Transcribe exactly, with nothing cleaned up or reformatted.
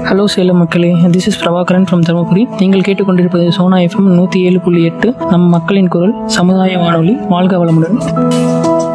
Hello Salem மக்களே, this is Prabhakaran from Dharmapuri. நீங்கள் கேட்டுக்கொண்டிருப்பது சோனா எஃப்எம் நூற்றி ஏழு புள்ளி எட்டு, நம் மக்களின் குரல், சமுதாய வானொலி. வாழ்க வளமுடன்.